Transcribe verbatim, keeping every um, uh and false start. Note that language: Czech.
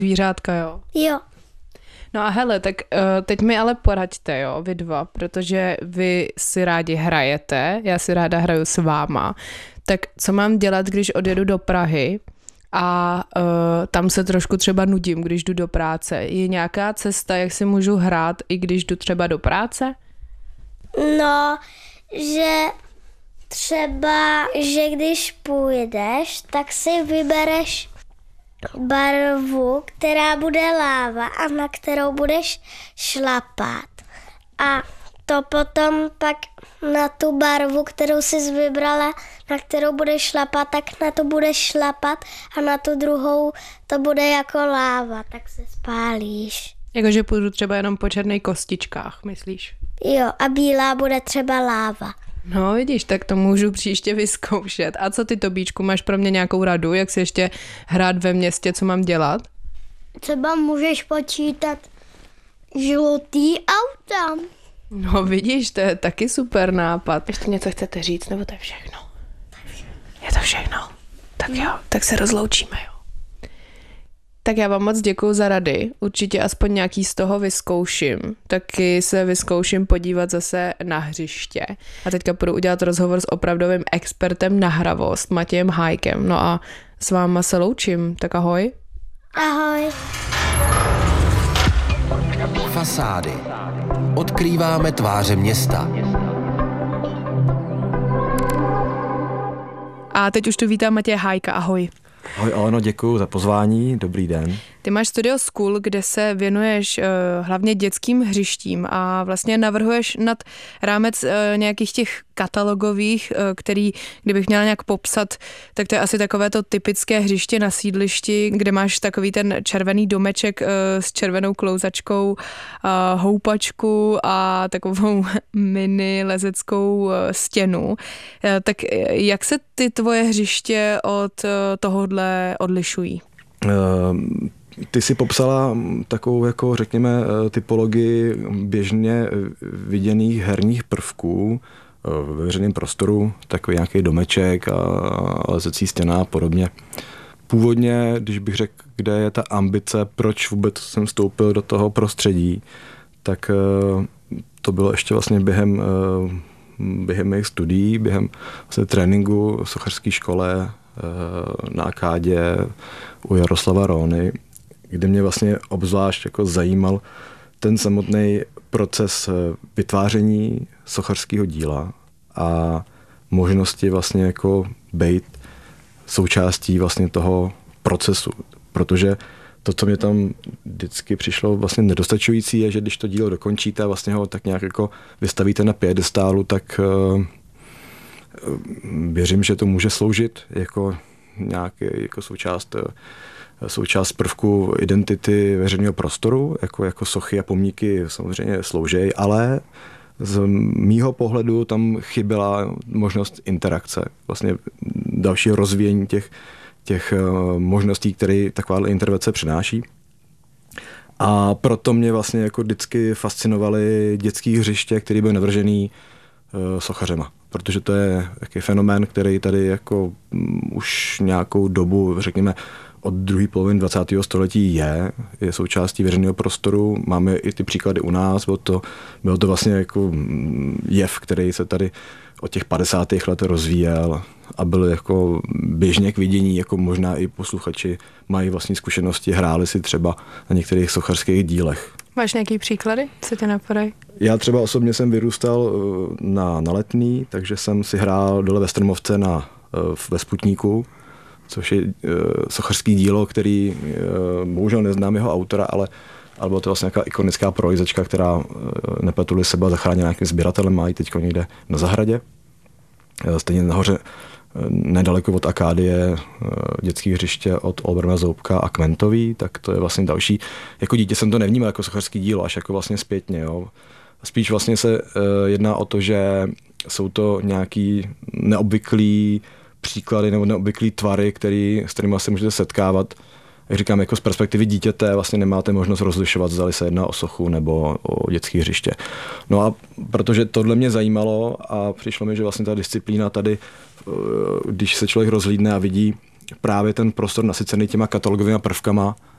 zvířátka, jo? Jo. No a hele, tak uh, teď mi ale poraďte, jo, vy dva, protože vy si rádi hrajete, já si ráda hraju s váma. Tak co mám dělat, když odjedu do Prahy a uh, tam se trošku třeba nudím, když jdu do práce? Je nějaká cesta, jak si můžu hrát, i když jdu třeba do práce? No, že třeba, že když půjdeš, tak si vybereš barvu, která bude láva a na kterou budeš šlapat. A to potom pak na tu barvu, kterou jsi vybrala, na kterou budeš šlapat, tak na to budeš šlapat a na tu druhou to bude jako láva, tak se spálíš. Jakože půjdu třeba jenom po černých kostičkách, myslíš? Jo, a bílá bude třeba láva. No vidíš, tak to můžu příště vyzkoušet. A co ty, Tobíčku, máš pro mě nějakou radu, jak si ještě hrát ve městě, co mám dělat? Třeba můžeš počítat žlutý auta. No vidíš, to je taky super nápad. Ještě něco chcete říct, nebo to je všechno? Je to všechno. Tak jo, tak se rozloučíme, jo. Tak já vám moc děkuju za rady. Určitě aspoň nějaký z toho vyzkouším. Taky se vyzkouším podívat zase na hřiště. A teďka půjdu udělat rozhovor s opravdovým expertem na hravost, Matějem Hájkem. No a s váma se loučím. Tak ahoj. Ahoj. Fasády. Odkrýváme tváře města. A teď už tu vítám Matěje Hájka. Ahoj. Ahoj Aleno, děkuji za pozvání, dobrý den. Ty máš Studio School, kde se věnuješ uh, hlavně dětským hřištím a vlastně navrhuješ nad rámec uh, nějakých těch katalogových, uh, který, kdybych měla nějak popsat, tak to je asi takové to typické hřiště na sídlišti, kde máš takový ten červený domeček uh, s červenou klouzačkou, uh, houpačku a takovou mini lezeckou uh, stěnu. Uh, tak jak se ty tvoje hřiště od uh, tohohle odlišují? Uh... Ty jsi popsala takovou, jako řekněme, typologii běžně viděných herních prvků ve veřejném prostoru, takový nějaký domeček a lezecí stěna a podobně. Původně, když bych řekl, kde je ta ambice, proč vůbec jsem vstoupil do toho prostředí, tak to bylo ještě vlastně během, během mých studií, během vlastně tréninku v sochařské škole na Akádě u Jaroslava Róny, kde mě vlastně obzvlášť jako zajímal ten samotný proces vytváření sochařského díla a možnosti vlastně jako být součástí vlastně toho procesu. Protože to, co mě tam vždycky přišlo vlastně nedostačující, je, že když to dílo dokončíte a vlastně ho tak nějak jako vystavíte na piedestálu, tak uh, věřím, že to může sloužit jako nějaký jako součást součást prvku identity veřejného prostoru, jako, jako sochy a pomníky samozřejmě slouží, ale z mýho pohledu tam chyběla možnost interakce, vlastně dalšího rozvíjení těch, těch možností, které taková intervence přináší. A proto mě vlastně jako vždycky fascinovaly dětský hřiště, které byly navržený sochařema, protože to je jaký fenomén, který tady jako už nějakou dobu, řekněme, od druhé poloviny dvacátého století je, je součástí veřejného prostoru. Máme i ty příklady u nás, bylo to, bylo to vlastně jako jev, který se tady od těch padesátých let rozvíjel a byl jako běžně k vidění, jako možná i posluchači mají vlastní zkušenosti, hráli si třeba na některých sochařských dílech. Máš nějaký příklady, co tě napadají? Já třeba osobně jsem vyrůstal na, na Letný, takže jsem si hrál dole ve Strmovce na, ve Sputníku, což je uh, sochařský dílo, který uh, bohužel neznám jeho autora, ale, ale byla to vlastně nějaká ikonická projizečka, která uh, nepletuli seba, zachránila nějakým sběratelem, mají teď někde na zahradě. Uh, stejně nahoře uh, nedaleko od Akádie uh, dětské hřiště od Olbrana Zoubka a Kmentový, tak to je vlastně další. Jako dítě jsem to nevnímal jako sochařský dílo, až jako vlastně zpětně. Jo. Spíš vlastně se uh, jedná o to, že jsou to nějaký neobvyklý příklady nebo neobvyklý tvary, který, s kterými se můžete setkávat. Jak říkám, jako z perspektivy dítěte vlastně nemáte možnost rozlišovat, zda se jedná o sochu nebo o dětské hřiště. No a protože tohle mě zajímalo a přišlo mi, že vlastně ta disciplína tady, když se člověk rozhlídne a vidí právě ten prostor nasycený těma katalogovými prvkama,